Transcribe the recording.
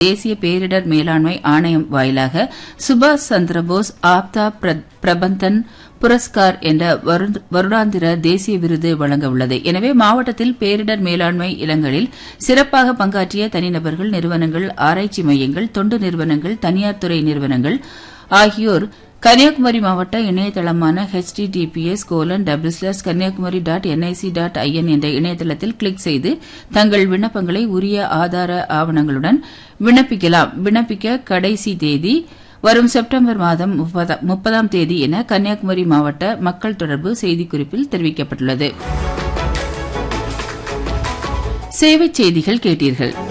தேசிய பேரிடர் மேலாண்மை ஆணையம் வாயிலாக சுபாஷ் சந்திரபோஸ் ஆப்தா பிரபந்தன் புரஸ்கார் என்ற வருடாந்திர தேசிய விருது வழங்க உள்ளது. எனவே மாவட்டத்தில் பேரிடர் மேலாண்மை இல்லங்களில் சிறப்பாக பங்காற்றிய தனிநபர்கள், நிறுவனங்கள், ஆராய்ச்சி மையங்கள், தொண்டு நிறுவனங்கள், தனியார் துறை நிறுவனங்கள் ஆகியோர் கன்னியாகுமரி மாவட்ட இணையதளமான https://kanyakumari.nic.in என்ற இணையதளத்தில் கிளிக் செய்து தங்கள் விண்ணப்பங்களை உரிய ஆதார ஆவணங்களுடன் விண்ணப்பிக்கலாம். விண்ணப்பிக்க கடைசி தேதி வரும் செப்டம்பர் மாதம் 30ஆம் தேதி என கன்னியாகுமரி மாவட்ட மக்கள் தொடர்பு செய்திக்குறிப்பில் தெரிவிக்கப்பட்டுள்ளது. சேவைச் செய்திகள் கேட்டீர்கள்.